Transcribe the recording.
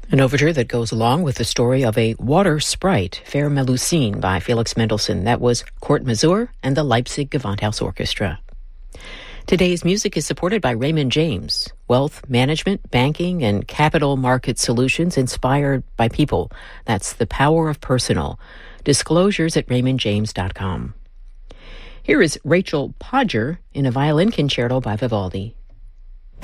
An overture that goes along with the story of a water sprite, Fair Melusine, by Felix Mendelssohn. That was Court Mazur and the Leipzig Gewandhaus Orchestra. Today's music is supported by Raymond James, wealth management, banking, and capital market solutions inspired by people. That's the power of personal. Disclosures at raymondjames.com. Here is Rachel Podger in a violin concerto by Vivaldi.